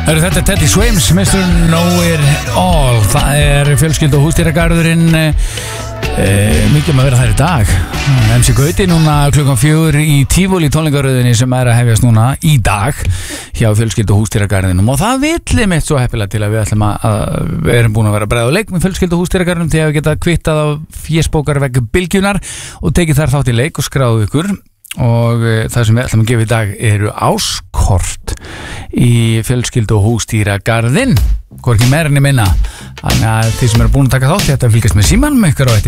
Þetta Teddy Swims, Mr. Know It All. Það fjölskyldu- og húsdýragarðurinn mikið að vera þær í dag. MC Gauti núna klukkan 4 í Tífóli tónleikaröðinni sem að hefjast núna í dag hjá fjölskyldu- og húsdýragarðinum, og það villi mitt svo heppilega til að við ætlum við erum búin að vera bregð og leik með fjölskyldu- og húsdýragarðinum til að við geta kvittað á fésbókarvegg Bylgjunar og tekið þar þátt í leik og skráðu ykkur. Og það sem við ætlum að gefa í dag eru áskort í fjölskyldu- og húsdýragarðinn, hvorki meira en minna. Þannig að þið sem eru búin að taka þátt þetta fylgjast með símanum ykkur á eftir.